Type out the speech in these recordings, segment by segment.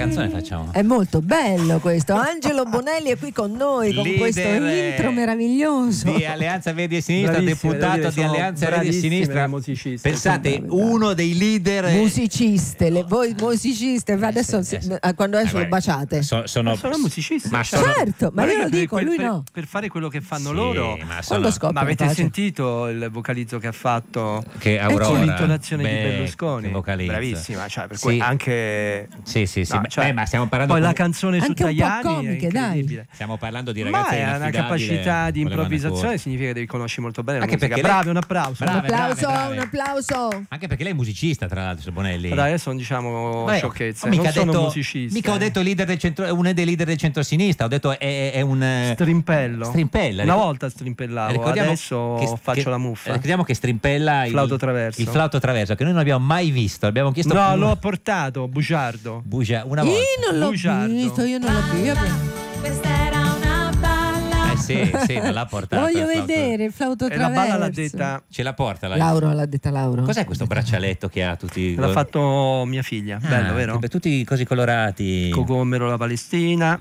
canzone facciamo? È molto bello questo. Angelo Bonelli è qui con noi con questo intro meraviglioso di Alleanza Verdi e Sinistra, deputato di Alleanza Verdi e Sinistra. Pensate, uno dei leader musiciste, voi musiciste adesso quando esce lo baciate. Sono musicisti. Certo, ma io lo dico, lui no. Per fare quello che fanno loro. Ma avete sentito il vocalizzo che ha fatto che Aurora, con l'intonazione di Berlusconi? Bravissima, cioè per cui anche ma stiamo parlando poi la canzone su Tajani comiche, dai. Stiamo parlando di ragazzi è una capacità di improvvisazione, significa che li conosci molto bene. Anche perché bravi, un applauso. Un applauso. Anche perché lei è musicista, tra l'altro, Bonelli. Ma adesso diciamo sciocchezze. Mica non sono detto, musicista. Mica ho detto leader del centro, uno dei leader del centro-sinistra. Ho detto è un strimpella. Una volta strimpellavo, adesso faccio la muffa. Ricordiamo che strimpella il flauto traverso, che noi non abbiamo mai visto. Abbiamo chiesto. No, l'ho portato Bugiardo. Una volta. Io non l'ho visto. Questa era una balla. Sì, non l'ha portato. Voglio vedere il flauto traverso. La balla l'ha detta. Ce la porta Lauro, l'ha detta Lauro. Cos'è questo braccialetto che ha tutti? L'ha fatto mia figlia. Bello, vero? Tutti così colorati. Cocomero, la Palestina.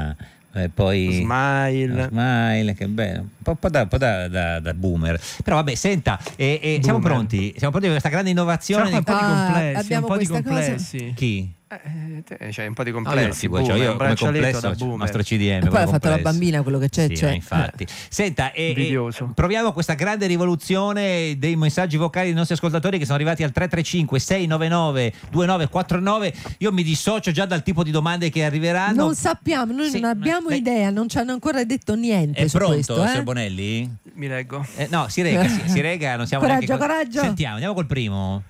Poi Smile, che bello, un po' da boomer. Però vabbè, senta, siamo pronti per questa grande innovazione. Un po' di complessi. Chi? C'è un po' di complessi. Io come complesso Mastro CDM. E poi ha fatto la bambina, quello che c'è. Infatti. Senta, proviamo questa grande rivoluzione dei messaggi vocali dei nostri ascoltatori che sono arrivati al 335 699 2949. Io mi dissocio già dal tipo di domande che arriveranno. Non sappiamo, noi non abbiamo idea, non ci hanno ancora detto niente. È su pronto, questo, signor Bonelli? Mi reggo. No, si rega, non siamo coraggio. Sentiamo, andiamo col primo.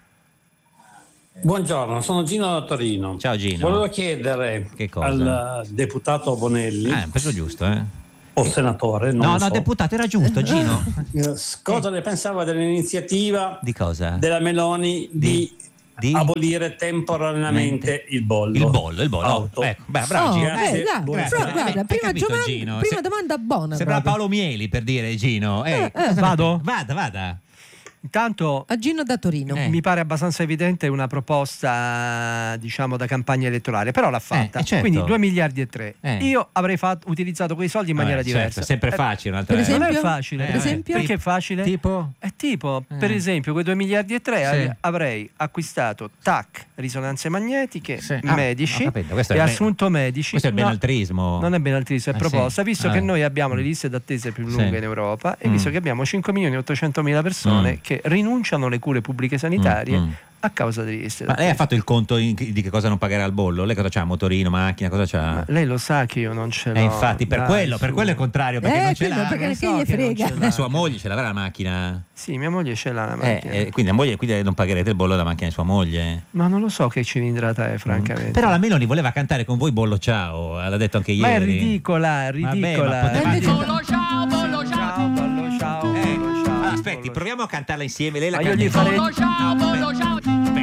Buongiorno, sono Gino da Torino. Ciao Gino. Volevo chiedere al deputato Bonelli. Penso giusto, O senatore, no, deputato, era giusto, Gino. Cosa ne pensava dell'iniziativa di cosa? Della Meloni di abolire temporaneamente il bollo. Il bollo. Auto. Ecco, bravo Gino. Guarda, prima domanda buona. Sembra Paolo Mieli per dire Gino. Vado? Vada. Intanto a Gino da Torino mi pare abbastanza evidente una proposta, diciamo, da campagna elettorale, però l'ha fatta. Certo. Quindi 2 miliardi e 3. Io avrei utilizzato quei soldi in maniera diversa. Certo, sempre facile. Per esempio? Non è facile. Per esempio? Perché è facile? Tipo? Per esempio, quei 2 miliardi e 3 avrei acquistato risonanze magnetiche, medici e assunto medici. Questo è il benaltrismo. Non è benaltrismo, è proposta, visto che noi abbiamo le liste d'attesa più lunghe in Europa e visto che abbiamo 5.800.000 persone che rinunciano alle cure pubbliche sanitarie a causa delle liste d'attesa. Ma lei ha fatto il conto di che cosa non pagherà il bollo? Lei cosa c'ha? Motorino, macchina, cosa c'ha? Ma lei lo sa che io non ce l'ho. Infatti, per quello è il contrario, perché non ce l'ha. Perché gli frega. Sua moglie ce l'avrà la macchina? Sì, mia moglie ce l'ha la macchina. Quindi non pagherete il bollo della macchina di sua moglie? Ma non lo so che cilindrata è, francamente. Però la Meloni voleva cantare con voi Bollo Ciao, l'ha detto anche ieri. Ma è ridicola. Bollo ciao, bollo ciao. Aspetti, proviamo a cantarla insieme. Lei la canta. Io gli farei Bollo ciao.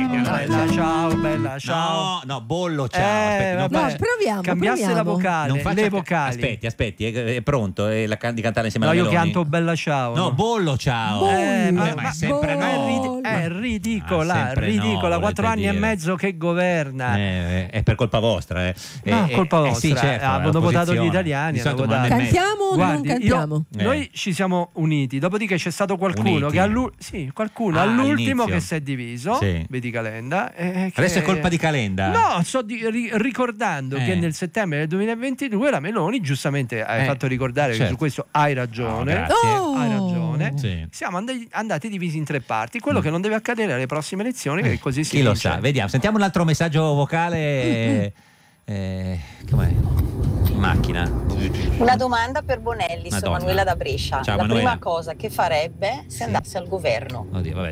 Bella ciao. No, bollo ciao. Proviamo. Cambiasse la vocale, le vocali. Aspetti, è pronto di cantarla insieme alla Meloni? Io canto bella ciao. No, bollo ciao. Ma è sempre è ridicola. 4 anni e mezzo che governa. È per colpa vostra. Colpa vostra. Sì, certo, hanno votato gli italiani. Cantiamo o non cantiamo? Noi ci siamo uniti, dopodiché c'è stato qualcuno che all'ultimo che si è diviso. Vedi Calenda. Adesso è colpa di Calenda? No, sto ricordando che nel settembre del 2022 la Meloni giustamente hai fatto ricordare che su questo hai ragione. Hai ragione. Siamo andati divisi in 3 parti. Quello che non deve accadere alle prossime elezioni, che così si Chi lo sa? Vediamo. Sentiamo un altro messaggio vocale. Com'è? Macchina. Una domanda per Bonelli, sono Manuela da Brescia. Ciao, la Manuela. prima cosa che farebbe se andasse al governo? Oddio, vabbè,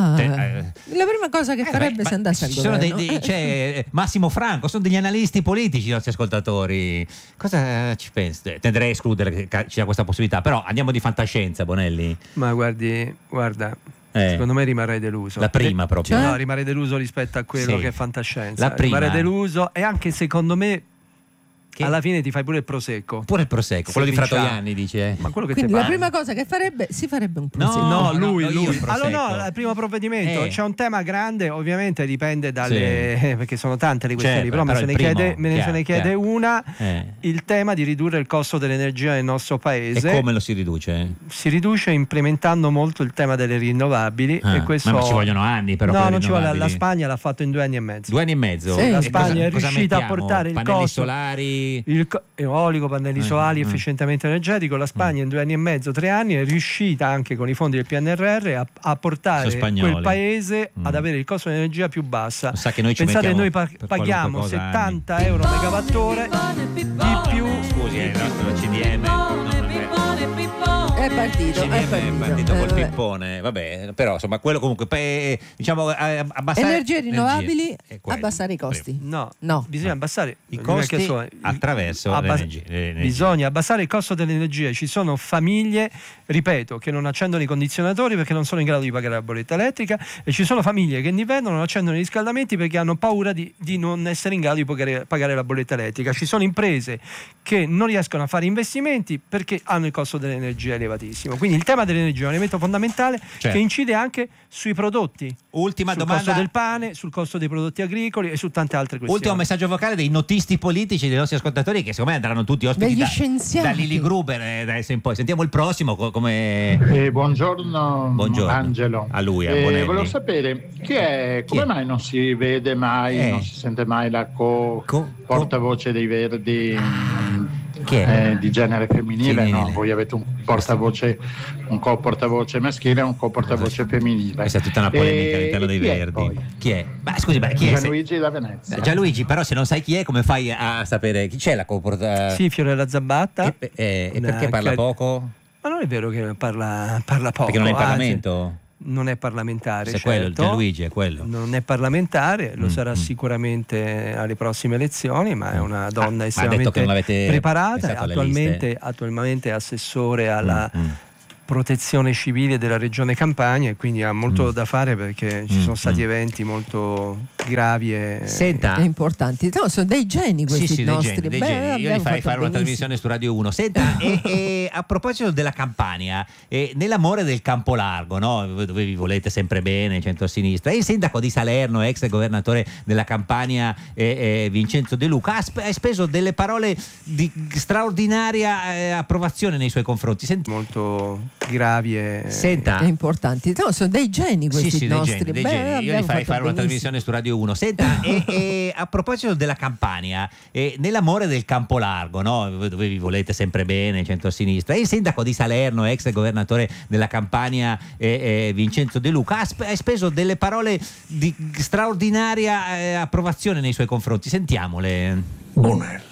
la prima cosa che farebbe se andasse al governo. C'è Massimo Franco, sono degli analisti politici i nostri ascoltatori. Cosa ci pensi? Tenderei a escludere che ci sia questa possibilità, però andiamo di fantascienza, Bonelli. Ma guarda. Secondo me rimarrei deluso. La prima proprio. No, rimarrei deluso rispetto a quello che è fantascienza. La prima. Rimarrei deluso e anche secondo me alla fine ti fai pure il prosecco. Pure il prosecco, quello di Fratoianni, dice. Ma quello che quindi la prima cosa che farebbe, si farebbe un prosecco. No, lui. Allora no, il primo provvedimento c'è un tema grande, ovviamente dipende dalle perché sono tante le questioni, però me se ne chiede una, il tema di ridurre il costo dell'energia nel nostro paese. E come lo si riduce? Si riduce implementando molto il tema delle rinnovabili e questo ma ci vogliono anni però. No, non ci vuole, la Spagna l'ha fatto in 2 anni e mezzo. 2 anni e mezzo? Sì. La Spagna è riuscita a portare il pannelli costo solari, eolico, pannelli solari, efficientamento energetico. La Spagna in 2 anni e mezzo, 3 anni è riuscita anche con i fondi del PNRR a portare quel paese ad avere il costo dell'energia più bassa. Pensate, noi paghiamo 70 euro megawattora di più. Scusi, il nostro CDM è partito col pippone, vabbè, però insomma quello comunque diciamo abbassare energie rinnovabili, abbassare i costi. No, bisogna abbassare i costi attraverso l'energia. Bisogna abbassare il costo dell'energia. Ci sono famiglie, ripeto, che non accendono i condizionatori perché non sono in grado di pagare la bolletta elettrica, e ci sono famiglie che in inverno non accendono i riscaldamenti perché hanno paura di non essere in grado di pagare la bolletta elettrica. Ci sono imprese che non riescono a fare investimenti perché hanno il costo dell'energia elevatissimo. Quindi il tema dell'energia è un elemento fondamentale che incide anche sui prodotti. Ultima sul domanda. Costo del pane, sul costo dei prodotti agricoli e su tante altre questioni. Ultimo messaggio vocale dei notisti politici, dei nostri ascoltatori, che secondo me andranno tutti ospiti da Lili Gruber adesso in poi. Sentiamo il prossimo come buongiorno Angelo. A lui, a Bonelli. Volevo sapere come mai non si vede mai, non si sente mai la portavoce dei Verdi di genere femminile. No? Voi avete un co-portavoce maschile e un co-portavoce femminile. Questa è tutta una polemica all'interno dei Verdi. Chi è? Ma scusi, chi è? Gianluigi da Venezia. Gianluigi, però se non sai chi è, come fai a sapere chi c'è la co-portavoce? Sì, Fiorella Zabbatta. E perché parla poco? Ma non è vero che parla poco. Perché non è in Parlamento? Non è parlamentare, se quello, Gianluigi è quello. Non è parlamentare, lo sarà sicuramente alle prossime elezioni, ma è una donna estremamente preparata. Attualmente è assessore alla protezione civile della regione Campania, e quindi ha molto da fare perché ci sono stati eventi molto gravi e importanti. No, sono dei geni questi nostri. Dei geni. Io li farei fare una trasmissione su Radio 1. Senta, e a proposito della Campania, nell'amore del Campo Largo, no? Dove vi volete sempre bene, centro-sinistra, e il sindaco di Salerno, ex governatore della Campania, Vincenzo De Luca, ha speso delle parole di straordinaria approvazione nei suoi confronti. Molto gravi e importanti. No, sono dei geni questi nostri. Dei geni. Io li farei fare una trasmissione su Radio 1. Senta, e a proposito della Campania, nell'amore del Campo Largo, no? Dove vi volete sempre bene, centro-sinistra, e il sindaco di Salerno, ex governatore della Campania, Vincenzo De Luca, ha speso delle parole di straordinaria approvazione nei suoi confronti. Sentiamole. Bonelli,